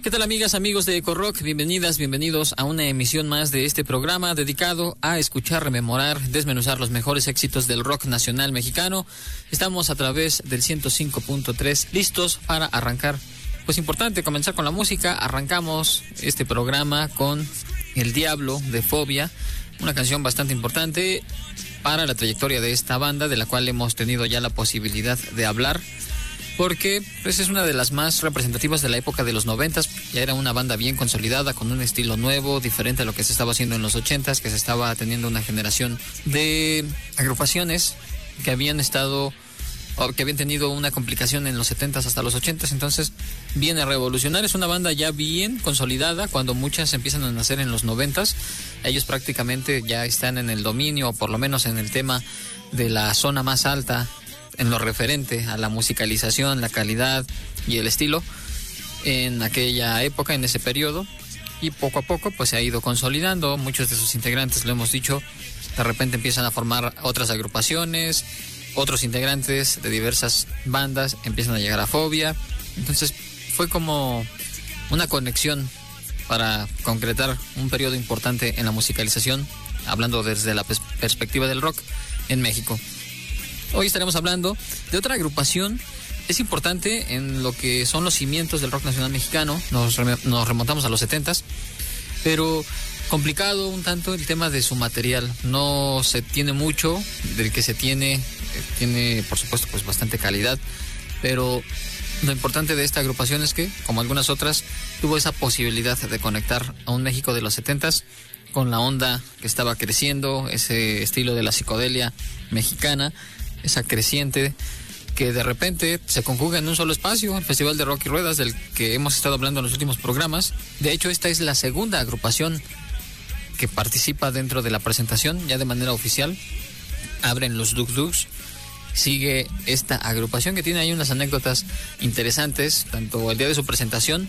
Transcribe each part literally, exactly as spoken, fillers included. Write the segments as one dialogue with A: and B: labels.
A: ¿Qué tal, amigas, amigos de EcoRock? Bienvenidas, bienvenidos a una emisión más de este programa dedicado a escuchar, rememorar, desmenuzar los mejores éxitos del rock nacional mexicano. Estamos a través del ciento cinco punto tres, listos para arrancar. Pues importante comenzar con la música. Arrancamos este programa con El Diablo de Fobia, una canción bastante importante para la trayectoria de esta banda, de la cual hemos tenido ya la posibilidad de hablar, porque pues es una de las más representativas de la época de los noventas. Ya era una banda bien consolidada, con un estilo nuevo, diferente a lo que se estaba haciendo en los ochentas, que se estaba teniendo una generación de agrupaciones que habían estado, o que habían tenido una complicación en los setentas hasta los ochentas. Entonces viene a revolucionar. Es una banda ya bien consolidada, cuando muchas empiezan a nacer en los noventas. Ellos prácticamente ya están en el dominio, o por lo menos en el tema de la zona más alta en lo referente a la musicalización, la calidad y el estilo en aquella época, en ese periodo, y poco a poco pues se ha ido consolidando. Muchos de sus integrantes, lo hemos dicho, de repente empiezan a formar otras agrupaciones, otros integrantes de diversas bandas empiezan a llegar a Fobia. Entonces fue como una conexión para concretar un periodo importante en la musicalización, hablando desde la pers- perspectiva del rock en México. Hoy estaremos hablando de otra agrupación. Es importante en lo que son los cimientos del rock nacional mexicano. Nos, rem- nos remontamos a los setentas, pero complicado un tanto el tema de su material. No se tiene mucho, del que se tiene, eh, tiene por supuesto pues bastante calidad, pero lo importante de esta agrupación es que, como algunas otras, tuvo esa posibilidad de conectar a un México de los setentas con la onda que estaba creciendo, ese estilo de la psicodelia mexicana, esa creciente que de repente se conjuga en un solo espacio, el Festival de Rock y Ruedas, del que hemos estado hablando en los últimos programas. De hecho, esta es la segunda agrupación que participa dentro de la presentación, ya de manera oficial. Abren los Duk Duks. Sigue esta agrupación que tiene ahí unas anécdotas interesantes, tanto el día de su presentación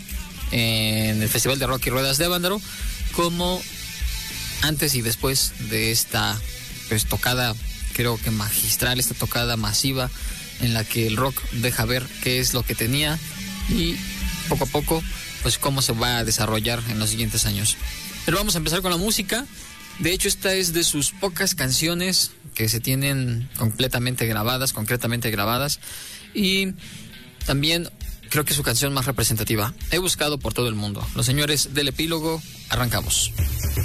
A: en el Festival de Rock y Ruedas de Avándaro, como antes y después de esta pues, tocada, creo que magistral, esta tocada masiva en la que el rock deja ver qué es lo que tenía y poco a poco pues cómo se va a desarrollar en los siguientes años. Pero vamos a empezar con la música. De hecho, esta es de sus pocas canciones que se tienen completamente grabadas, concretamente grabadas, y también creo que es su canción más representativa. He buscado por todo el mundo. Los señores del Epílogo, arrancamos.